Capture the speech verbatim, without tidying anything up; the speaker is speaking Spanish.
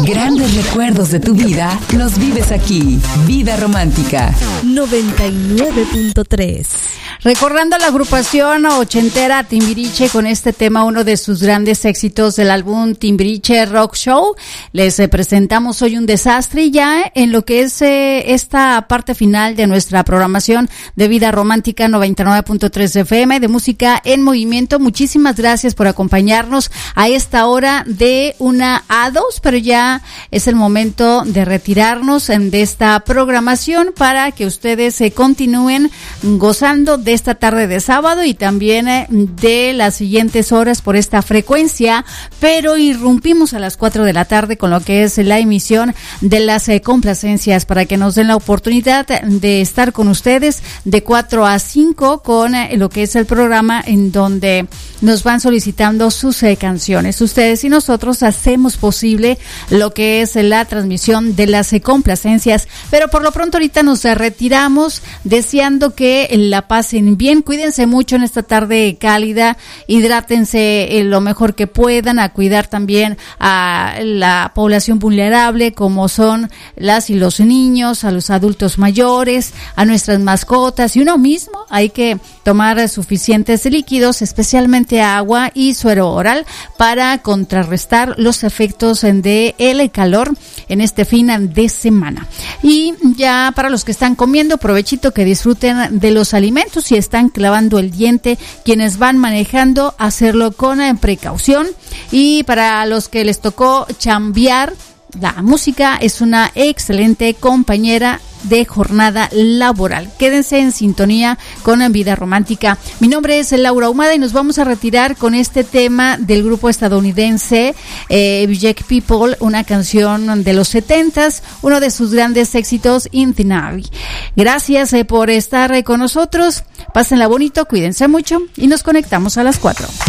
Grandes recuerdos de tu vida los vives aquí. Vida Romántica noventa y nueve punto tres. Recordando la agrupación ochentera Timbiriche con este tema, uno de sus grandes éxitos del álbum Timbiriche Rock Show. Les eh, presentamos hoy un desastre y ya en lo que es eh, esta parte final de nuestra programación de Vida Romántica noventa y nueve punto tres F M de música en movimiento. Muchísimas gracias por acompañarnos a esta hora de una a dos, pero ya es el momento de retirarnos de esta programación para que ustedes se eh, continúen gozando de esta tarde de sábado y también eh, de las siguientes horas por esta frecuencia, pero irrumpimos a las cuatro de la tarde con lo que es la emisión de las eh, complacencias para que nos den la oportunidad de estar con ustedes de cuatro a cinco con eh, lo que es el programa en donde nos van solicitando sus eh, canciones. Ustedes y nosotros hacemos posible lo que es la transmisión de las eh, complacencias, pero por lo pronto ahorita nos eh, retiramos deseando que la pasen bien, cuídense mucho en esta tarde cálida, hidrátense eh, lo mejor que puedan, a cuidar también a la población vulnerable como son las y los niños, a los adultos mayores, a nuestras mascotas y uno mismo. Hay que tomar eh, suficientes líquidos, especialmente agua y suero oral para contrarrestar los efectos de el calor en este fin de semana. Y ya para los que están comiendo, provechito, que disfruten de los alimentos. Si están clavando el diente, quienes van manejando, hacerlo con precaución. Y para los que les tocó chambear, la música es una excelente compañera de jornada laboral. Quédense en sintonía con Vida Romántica. Mi nombre es Laura Ahumada y nos vamos a retirar con este tema del grupo estadounidense eh, Jack People, una canción de los setentas, uno de sus grandes éxitos, In the Navy. Gracias eh, por estar eh, con nosotros. Pásenla bonito, cuídense mucho y nos conectamos a las cuatro.